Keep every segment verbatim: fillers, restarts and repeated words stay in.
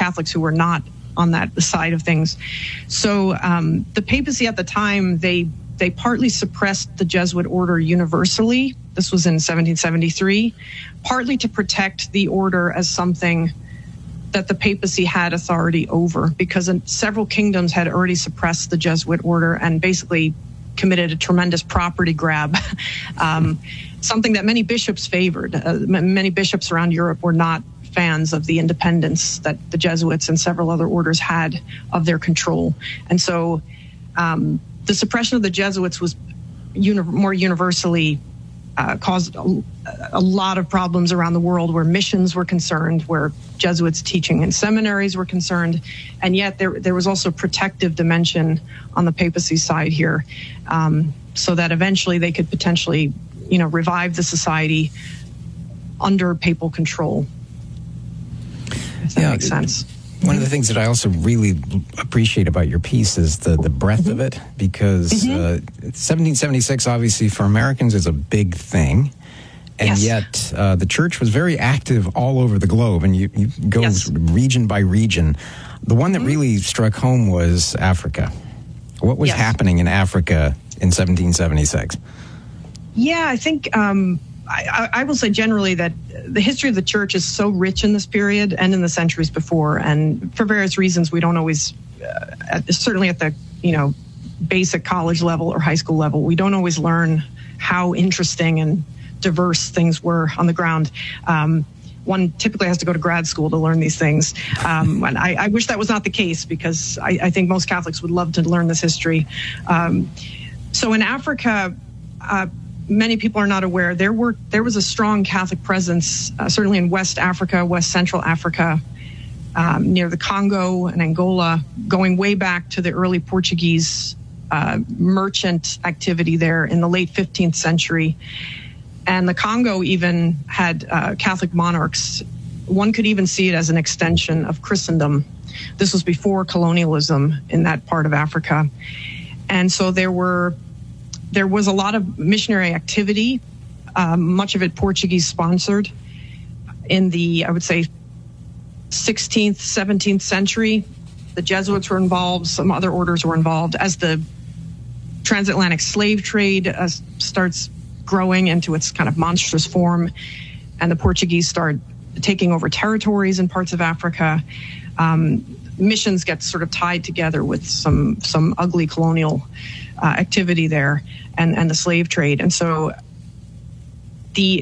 Catholics who were not on that side of things. So um, the papacy at the time, they they partly suppressed the Jesuit order universally. This was in seventeen seventy-three, partly to protect the order as something that the papacy had authority over, because several kingdoms had already suppressed the Jesuit order and basically committed a tremendous property grab, um, something that many bishops favored. Uh, many bishops around Europe were not fans of the independence that the Jesuits and several other orders had of their control. And so um, the suppression of the Jesuits was uni- more universally Uh, caused a, a lot of problems around the world, where missions were concerned, where Jesuits teaching in seminaries were concerned, and yet there there was also a protective dimension on the papacy side here, um, so that eventually they could potentially, you know, revive the society under papal control. If that yeah, makes sense. One of the things that I also really appreciate about your piece is the, the breadth mm-hmm. of it, because mm-hmm. uh, seventeen seventy-six, obviously, for Americans is a big thing. And yes. yet uh, the church was very active all over the globe, and you, you go yes. region by region. The one that mm-hmm. really struck home was Africa. What was yes. happening in Africa in seventeen seventy-six? Yeah, I think... Um I, I will say generally that the history of the church is so rich in this period and in the centuries before, and for various reasons we don't always, uh, at, certainly at the you know basic college level or high school level, we don't always learn how interesting and diverse things were on the ground. Um, one typically has to go to grad school to learn these things, um, and I, I wish that was not the case, because I, I think most Catholics would love to learn this history. Um, so in Africa, uh, many people are not aware, there were there was a strong Catholic presence, uh, certainly in West Africa, West Central Africa, um, near the Congo and Angola, going way back to the early Portuguese uh, merchant activity there in the late fifteenth century. And the Congo even had uh, Catholic monarchs. One could even see it as an extension of Christendom. This was before colonialism in that part of Africa. And so there were There was a lot of missionary activity, um, much of it Portuguese-sponsored, in the, I would say, sixteenth, seventeenth century. The Jesuits were involved. Some other orders were involved. As the transatlantic slave trade uh, starts growing into its kind of monstrous form, and the Portuguese start taking over territories in parts of Africa, um, missions get sort of tied together with some some ugly colonial uh, activity there, and, and the slave trade. And so the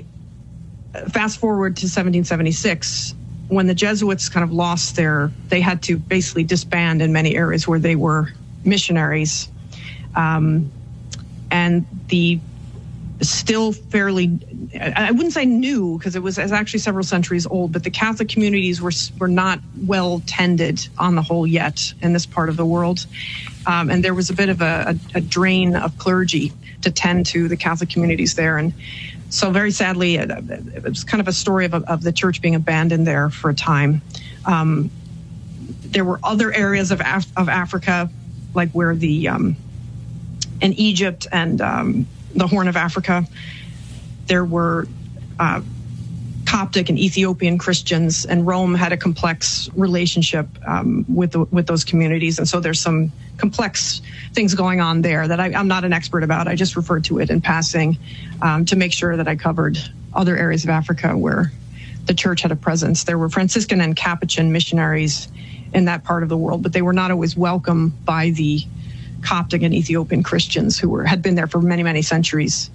fast forward to seventeen seventy-six, when the Jesuits kind of lost their, they had to basically disband in many areas where they were missionaries. Um, and the still fairly, I wouldn't say new, because it was actually several centuries old, but the Catholic communities were were not well tended on the whole yet in this part of the world. Um, and there was a bit of a, a, a drain of clergy to tend to the Catholic communities there. And so very sadly, it, it was kind of a story of, of the church being abandoned there for a time. Um, there were other areas of, Af- of Africa, like where the, um, in Egypt and um, the Horn of Africa, there were uh, Coptic and Ethiopian Christians, and Rome had a complex relationship um, with the, with those communities, and so there's some complex things going on there that I, I'm not an expert about. I just referred to it in passing um, to make sure that I covered other areas of Africa where the church had a presence. There were Franciscan and Capuchin missionaries in that part of the world, but they were not always welcome by the Coptic and Ethiopian Christians who were had been there for many, many centuries,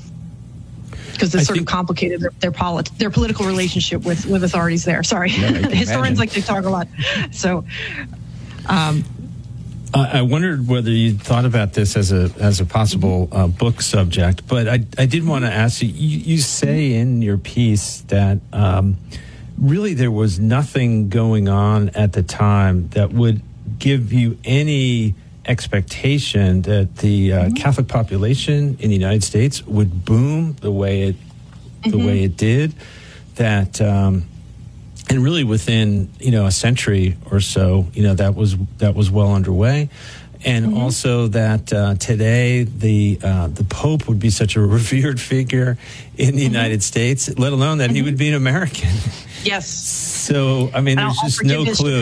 because this I sort of complicated their their, polit- their political relationship with, with authorities there. Sorry, no, historians like to talk a lot. So, um, I wondered whether you thought about this as a as a possible uh, book subject, but I I did want to ask you. You, you say in your piece that um, really there was nothing going on at the time that would give you any expectation that the uh, mm-hmm. Catholic population in the United States would boom the way it the mm-hmm. way it did. That um, and really within you know a century or so, you know that was that was well underway, and mm-hmm. also that uh, today the uh, the Pope would be such a revered figure in the mm-hmm. United States, let alone that mm-hmm. he would be an American. Yes. So I mean, there's just no clue.